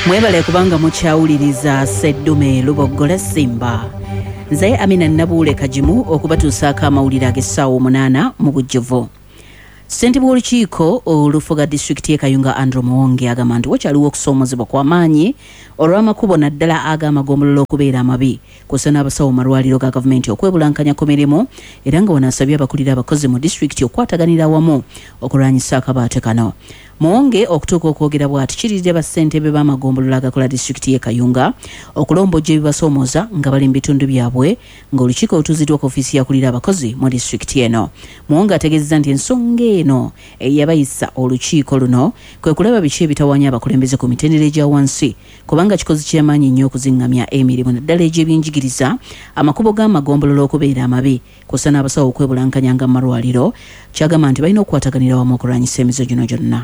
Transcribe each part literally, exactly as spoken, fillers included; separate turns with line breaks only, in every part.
Mwebale kubanga mukyawuliriza Sseddume Lubogola Simba. Nze Amina Nabule Kajimu okubatuusaako amawulire ag'essaawa omunaana mu bujjuvu. Ssentebe w'olukiiko olufuga disitulikiti y'e Kayunga Andrew Muwonge agamba nti wakyaliwo okusoomoozebwa kw'amaanyi olw'amakubo naddala ag'amagombolola okubeera amabi kw'ossa n'abasawo mu malwaliro ga gavumenti okwebulankanya ku mirimu era nga wanaasabye abakulira abakozi mu disitulikiti okwataganira awamu okulwanyisa akabaate kano. Muwonge okutuuka okwogera bw'ati kiridde bassentebe b'amagombolola agakola disitulikiti y'e Kayunga okulombojja ebibasoomooza nga bali mu bitundu byabwe ng'olukiiko olutuuziddwa ku ofiisi yakulira abakozi mu disitulikiti eno. Muwonge ategeezezza nti ensonga eno eyabayisa olukiiko luno kwe kulaba biki ebitawaanya abakulembeze ku mitendera egya wansi kubanga kikozi ky'amaanyi nnyo okuzingamya emirimu naddala egy'ebyenjigiriza amakubo g'amagombolola okubeera amabi kw'ossa n'abasawo okwebulankanyanga mu malwaliro kyagamba nti balina okukwataganira wamu okulwanyisa emizo gino gyonna.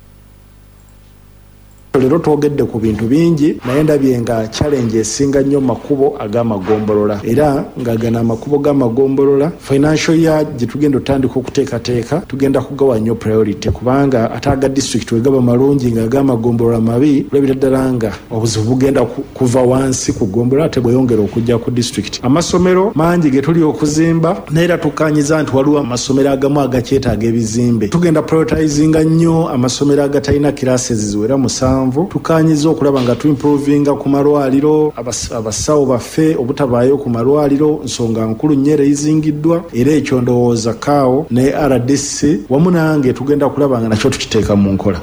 Lero twogedde ku bintu bingi naye ndabye nga challenge esinga nnyo makubo ag'amagombolola era nga gana amakubo g'amagombolola financial year gye tugenda otandika okuteekateeka tugenda kugawa nnyo priority kubanga ate aga district wegaba malungi nga ag'amagombolola mabi olabira ddala nga obuzibu bugenda kuva wansi ku gombolola ate bweyongera okujja ku district. Amasomero mangi ge tuli okuzimba naera tukanyiza nti waliwo amasomero agamu agakyetaaga ebizimbe. Tugenda prioritizinga nnyo amasomero agatalina classes ziwera musanvu tukanyiza okulaba nga tuimprovinga ku malwaliro abasawo baffe obutabaayo ku malwaliro nsonga nkulu nnyo eyizingiddwa era ekyo ndowooza kaawo ne R D C wamu nange tugenda kulaba nga nakyo tukiteeka mu nkola.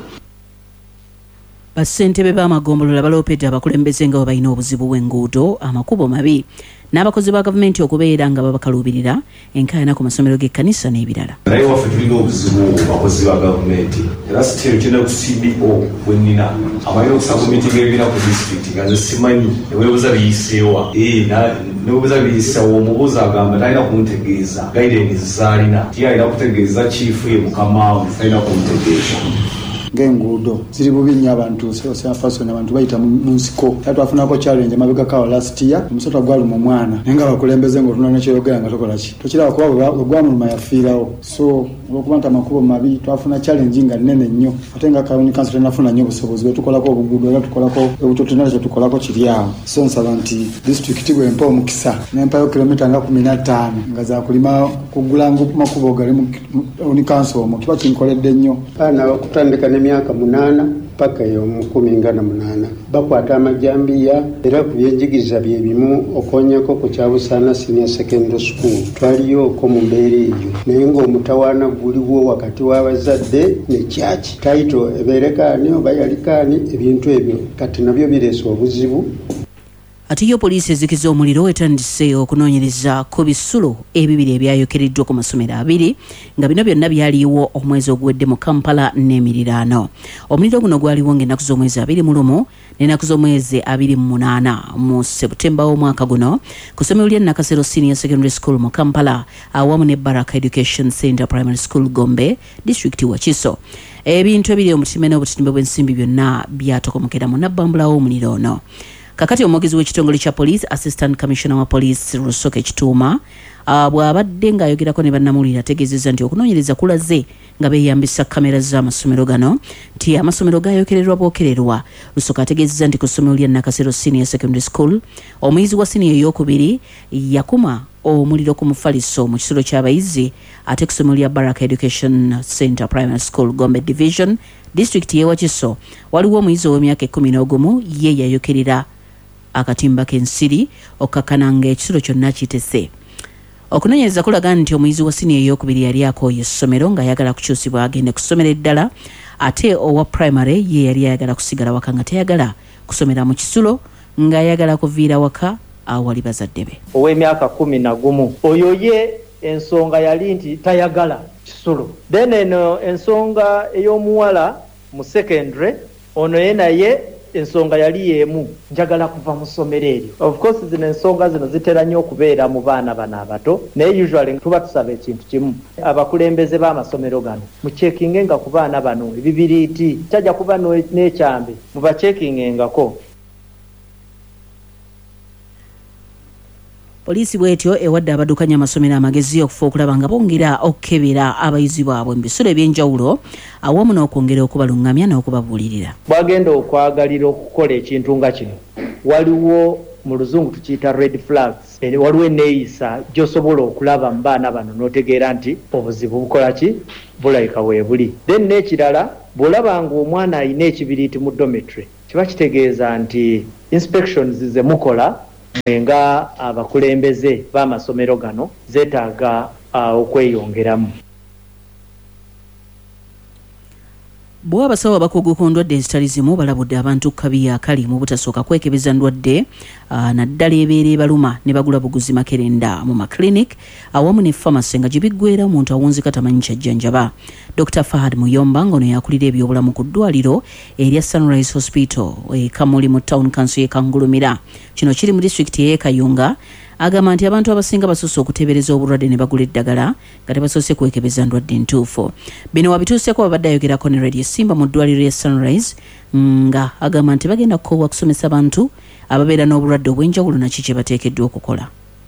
Bassentebe b'amagombolola baloopedde abakulembeze nga balina obuzibu bw'enguudo amakubo mabi n'abakozi ba gavumenti okubeera nga babakaluubirira enkaayana ku masomero g'ekkanisa n'ebirala.
Naye waffe tulina obuzibu bakozi ba gavumenti era sitero kyenda ku C D O bwennina amalina okusabumitinga ebibiina ku disitulikiti nga nze simanyi neweebuuza biyiseewa neweebuuza biyiseewa omubuuza agamba talina kuntegeeza guidance zaalina ti alina kutegeeza chief ye mukamaawe talina kuntegeeza
ng'enguudo ziri bubi nnyo abantu osafasoni abantu bayita mu nsiko era twafunako challenge amabega kawo last year omusota gwaluma omwana naye nga bakulembeze ng'otunula nekyeyogera nga tokola ki tokiraba kuba bwegwamuluma yafiirawo so olwokuba nti amakubo mabi twafuna challenge nga nnene nnyo ate nga county council tenafuna nnyo obusobozi bwetukolako obuguudo era tukolako ebuto tulina kye tukolako kiri awo so nsaba nti disitulikiti bwempa omukisa nempayo kilomita nga kumi na ttaano nga zakulima kugula makubo gali mu council omwo kiba kinkoledde nnyo
kutandika emyaka munana paka y'omu kumi nga na munana bakwata amajambiya era ku byenjigiriza bye bimu okonyako ku Kyabusaana Senior Secondary School twaliyo ko mu mbeera eyo naye ng'omutawaana guliwo wakati w'abazadde ne kyaki taito ebeerekaani oba yalikaani ebintu ebyo kati nabyo bireesa obuzibu.
Ate yo poliisi ezikiza omuliro etandise okunoonyereza ku bisulo ebibiri ebyayokereddwa ku masomero abiri nga bino byonna byaliwo omwezi oguwedde mu Kampala n'emiriraano. Omuliro guno gwaliwo ng'ennaku z'omwezi abiri mu lumu n'ennaku z'omwezi abiri mu munaana mu Septemba w'omwaka guno ku ssomero lya Nakasero Senior Secondary School mu Kampala awamu ne Baraka Education Center Primary School Gombe District Wakiso. Ebintu ebiri omutima n'obutimbe bw'ensimbi byonna byatokomokera mu nnabbambula w'omuliro ono. Kakati omwogezi w'ekitongole kya police Assistant Commissioner wa Police Rusoke Kituuma bw'abadde ng'ayogerako ne bannamawulire ategeezezza nti okunoonyereza kulaze nga beeyambisa kamera z'amasomero gano nti amasomero gayokererwa bwokererwa. Rusoke ategeezezza nti ku ssomero lya Nakasero Senior Secondary School omuyizi wa siniya ey'okubiri yakuma omuliro ku mufaliso mu kisulo ky'abayizi ate ku ssomero lya Baraka Education Center Primary School Gombe Division District y'e Wakiso waliwo omuyizi ow'emyaka ekkumi n'ogumu ye yayokerera akatimba k'ensiri okkakananga ekisulo kyonna kitese. Okunoonyereza kulaga nti omuyizi wa siniya ey'okubiri yali akooye essomero ng'ayagala kukyusibwa agende ku ssomero eddala ate owa primary ye yali ayagala kusigala waka nga teyagala kusomera mu kisulo ng'ayagala kuviira waka awali bazadde be.
Ow'emyaka kumi na gumu oyo ye ensonga yali nti tayagala kisulo. Then eno ensonga ey'omuwala mu secondary ono ye naye ensonga yali yemu njagala kuva mu ssomero eryo. Of course zino ensonga zino zitera nnyo okubeera mu baana bano abato naye usually tuba tusaba ekintu kimu abakulembeze b'amasomero gano mucekingenga ku baana bano ebibiriiti kyajja kuba n'ekyambe mubaceekingengako.
Poliisi bwetyo ewadde abaddukanya amasomero amagezi okufa okulaba nga bongera okukebera abayizi baabwe mu bisulo eby'enjawulo awamu n'okwongera okubalungamya n'okubabuulirira.
Bwagenda okwagalira okukola ekintu nga kino waliwo mu luzungu tukiyita red flags, waliwo eneeyisa gy'osobola okulaba mu baana bano n'otegeera nti obuzibu bukola ki bulayika weebuli. Then n'ekirala bw'olaba nga omwana alina ekibiriiti mu dormitory kiba kitegeeza nti inspections ze mukola nga abakulembeze b'amasomero gano zeetaaga uh, okweyongeramu.
Bwa abasawo abakugu ku ndwadde ezitali zimu balabudde abantu kabi akali mu butasooka kwekebeza ndwadde uh, naddala ebeera ebaluma ne bagula buguzi makerenda mu maklinik awamu ne famasi nga gibiggwera omuntu awunzika tamanyi kyajjanjaba. Doctor Fahad Muyomba ngono yakulira ebyobulamu ku ddwaliro erya Sunrise Hospital e Kamuli mu Town Council ye Kangulumira. Kino kiri mu district ye Kayunga. Agamba nti abantu abasinga basoose okuteebereza obulwadde ne bagula eddagala nga tebasoose kwekebeza ndwadde ntuufu. Bino wabituuseko babadde ayogerako ne Radio Simba mu ddwaliro ya Sunrise nga agamba nti bagenda kukoowa kusomesa abantu ababeera n'obulwadde obw'enjawulo naki kye bateekeddwa okukola.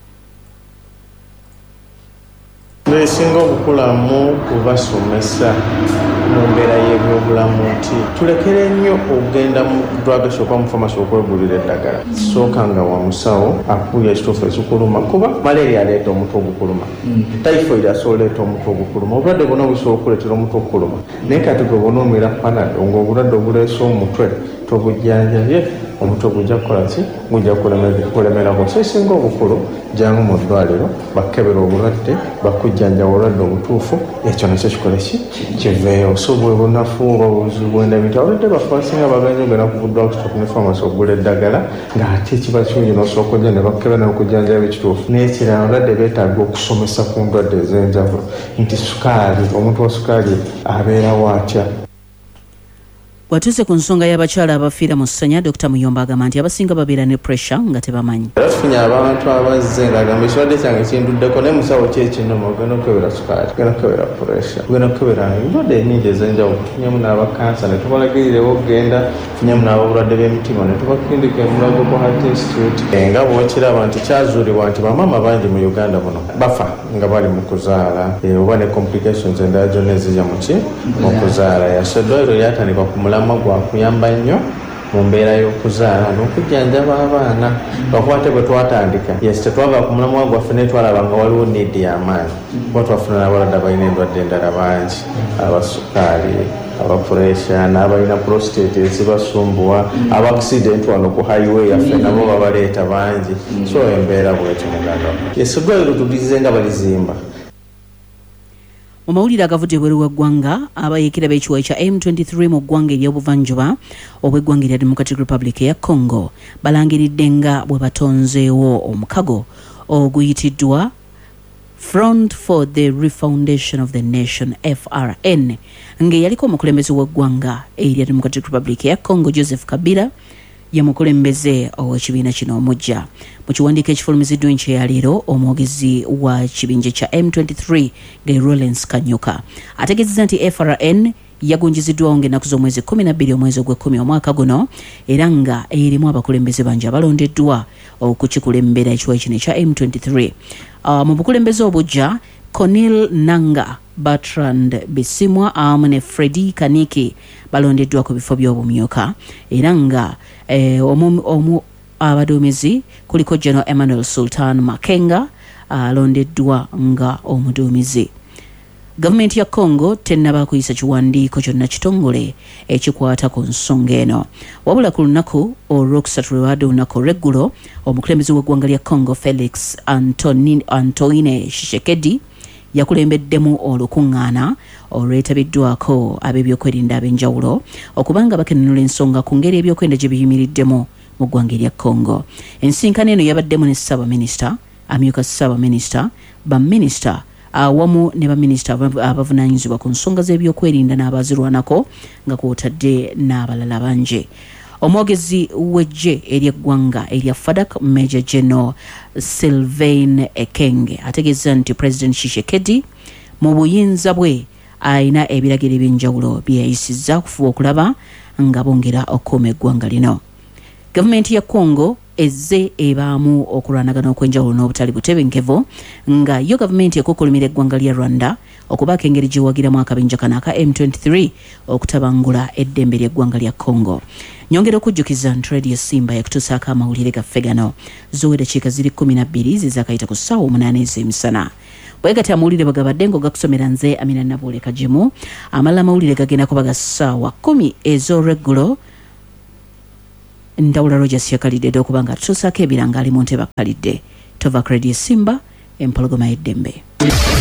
Esinga obukulamu kubasomesa mu mbeera y'ebyobulamu nti tulekere nnyo okugenda mu drugstore oba mu famasi okwegulira eddagala. Sooka nga wa musawo akuulira ekituufu ekikuluma kuba malaria aleeta omutwe ogukuluma, typhoid asobola leeta omutwe ogukuluma, obulwadde bwonna busobola okuleetera omutwe ogukuluma. Naye kati gwe bona onywera panado ng'obulwadde obuleese omutwe tobujjanjabye omutwe gujja kukola ki gujja kulemerako. So esinga obukulu jangu mu ddwaliro bakebera obulwadde bakujjanja obulwadde obutuufu ekyo nakyo kikole ki kiveeyo. So bwe bunafuuba obuzibu endabiti abadde bafu basinga bagenza ogenda ku drugstore ne famasi okugula eddagala ng'ate kiba kirungi n'osooka ojja ne bakebera n'okujjanjaba ekituufu. N'ekirala abadde beetaaga okusomesa ku ndwadde ez'enjawulo nti sukaali omuntu wa sukaali abeerawo atya. Watuuse ku nsonga y'abakyala abafiira mu ssanya, Doctor Muyomba agamba nti abasinga babeera ne pressure nga tebamanyi. Tufunye abantu abazze ng'agamba ekirwadde kyange kinduddeko naye musawo ki ekinnuma ogenda okukebera sukaali, ogenda okukebera pressure, ogenda okukebera endwadde ennyingi ez'enjawulo. Tufunyemu n'abakansa ne tubalagirirewo okugenda, tufunyemu n'abobulwadde bw'emitima ne tubakindika emulago ku Heart Institute. Nga bw'okiraba nti kyazuulibwa nti bamaama bangi mu Uganda muno bafa nga bali mu kuzaala oba ne complications endala gyonna ezijja mu ki mu kuzaala. Eddwaliro lyatandikwa ku mulamwa gwa kuyamba nnyo mu mbeera y'okuzaala n'okujjanjaba abaana. Lwakuba bwe twatandika yes tetwava ku mulamwa gwaffe ne twalaba nga waliwo needi y'amaanyi kuba twafuna n'abalwadde abalina endwadde endala bangi, abasukaali, abapuresha n'abalina prostate ezibasumbuwa, aba accident wano ku highway yaffe nabo babaleeta bangi. So embeera bwetyo muganda yes eddwaliro tulize nga balizimba. Mu mawulire agavudde ebweru w'eggwanga abayeekera b'ekiwayi kya M twenty-three mu ggwanga ery'obuvanjuba obw'eggwanga erya Democratic Republic eya Congo balangiridde nga bwe batonzeewo omukago oguyitiddwa Front for the Refoundation of the Nation F R N ng'eyaliko omukulembeze w'eggwanga erya Democratic Republic eya Congo Joseph Kabila yamukulembeze ow'ekibiina kino omujja. Mu kiwandiiko ekifulumiziddwa enkya ya leero omwogezi wa kibinja kya M twenty-three nga Lawrence Kanyuka ategeezezza nti F R N yagunjiziddwawo ng'ennaku z'omwezi kumi na bbiri omwezi ogw'ekkumi omwaka guno era nga erimu abakulembeze bangi abalondeddwa okukikulembera ekiwayi kino ekya M twenty-three. Uh, mu bukulembeze obujja Cornel Nanga, Bertrand Bisimwa awamu ne Freddy Kaniki balondeddwa ku bifo by'obumyuka era nga eh, omu, omu abaduumizi kuliko General Emmanuel Sultan Makenga alondeddwa uh, nga omuduumizi. Gavumenti ya Congo tennaba kuyisa kiwandiiko kyonna kitongole ekikwata ku nsonga eno. Wabula ku lunaku olwokusatu lwewadde olunaku olw'eggulo omukulembeze w'eggwanga lya Congo Felix Antoine, Antoine Tshisekedi yakulembeddemu olukuŋŋaana olwetabiddwako ab'ebyokwerinda ab'enjawulo okubanga bakenenula ensonga ku ngeri ebyokwerinda gye biyimiriddemu mu ggwanga erya Congo. Ensinkano eno yabaddemu ne Ssaabaminisita, amyuka Ssaabaminisita, baminisita awamu ne baminisita abavunaanyizibwa ku nsonga z'ebyokwerinda n'abazirwanako nga kw'otadde n'abalala bangi. Omwogezi w'eggye ery'eggwanga erya F A D C Major General Sylvain Ekenge ategeeza nti President Tshisekedi mu buyinza bwe ayina ebiragiro eby'enjawulo bye yayisizza okufuba okulaba nga bongera okukuuma eggwanga lino. Gavumenti ya Congo
ezze ebaamu okulwanagana okwenjawulo n'obutali butebenkevu nga yo gavumenti ekukkulumira eggwanga lya Rwanda okubaako engeri gyewagiramu akabinja kano aka M twenty-three okutabangula eddembe ly'eggwanga lya Congo. Nyongera okujjukiza nti Radio Simba yakutuusaako amawulire gaffe gano zowe dakiika ziri kumi na bbiri zizakayita ku ssaawa omunaana ez'emisana. Bwegati amawulire bagabadde ng'ogakusomera nze Amina Nabuule Kajimu. Amalala amawulire gagenda kuba ga ssaawa kumi ez'olweggulo. Ndawula Rogers yakalidde okuba nga tutuusaako ebiranga ali mu ntebe akalidde. Tova Radio Simba empologoma y'eddembe.